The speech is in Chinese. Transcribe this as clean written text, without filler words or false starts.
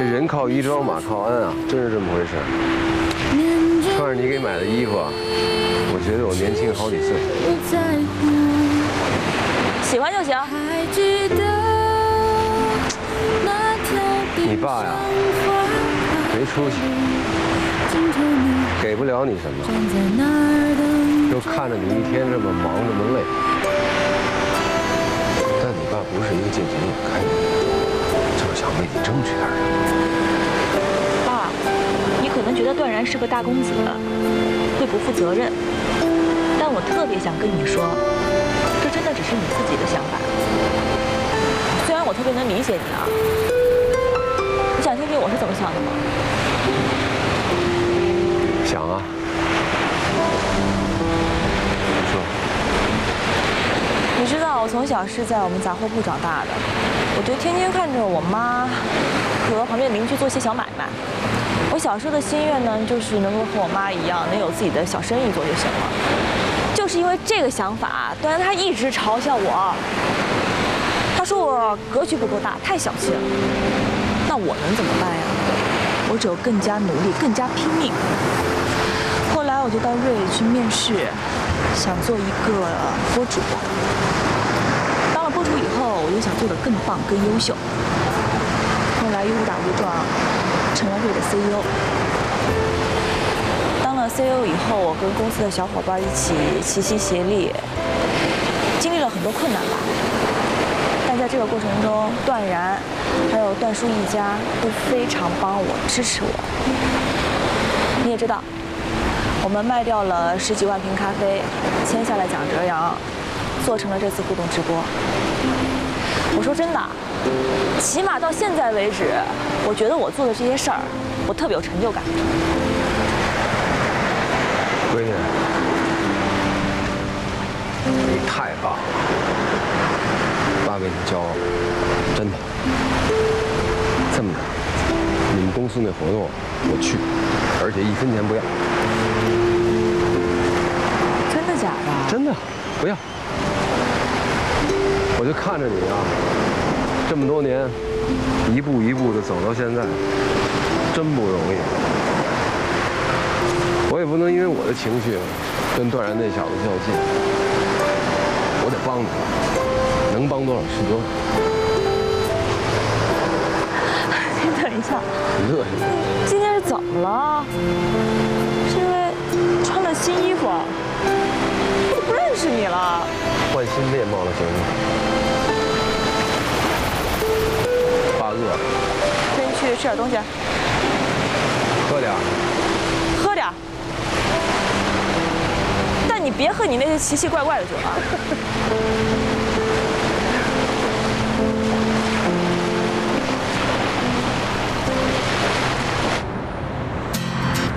人靠衣装，马靠鞍啊，真是这么回事。穿着你给买的衣服啊，我觉得我年轻好几岁。 喜欢就行。 你爸呀，没出息，给不了你什么，又看着你一天这么忙这么累。但你爸不是一个见钱眼开的人，就是想为你争取点什么。 爸，你可能觉得段然是个大公子，会不负责任，但我特别想跟你说，这真的只是你自己的想法。虽然我特别能理解你啊，你想听听我是怎么想的吗？ 想啊，说。 你知道我从小是在我们杂货铺长大的，我就天天看着我妈和旁边邻居做些小买卖。我小时候的心愿呢，就是能够和我妈一样，能有自己的小生意做就行了。就是因为这个想法，段然他一直嘲笑我，他说我格局不够大，太小气了。那我能怎么办呀？我只有更加努力，更加拼命。后来我就到瑞去面试，想做一个播主。当了播主以后，我又想做得更棒、更优秀。后来误打误撞成了瑞的 CEO。当了 CEO 以后，我跟公司的小伙伴一起齐心协力，经历了很多困难吧。但在这个过程中，段然还有段叔一家都非常帮我、支持我。你也知道，我们卖掉了10几万瓶咖啡，签下了蒋哲阳，做成了这次互动直播。我说真的，起码到现在为止，我觉得我做的这些事儿，我特别有成就感。 闺女，你太棒了，爸为你骄傲，真的。这么着，你们公司那活动我去，而且1分钱不要。 真的假的？ 真的，不要。我就看着你啊，这么多年，一步一步的走到现在，真不容易。我也不能因为我的情绪跟段然那小子较劲，我得帮他，能帮多少是多少。 你等一下， 乐什么？ 今天是怎么了？是因为穿了新衣服？我都不认识你了。 换新面貌了，行吗？爸饿了， 跟你去吃点东西。 喝点儿。 喝点儿。但你别喝你那些奇奇怪怪的酒啊。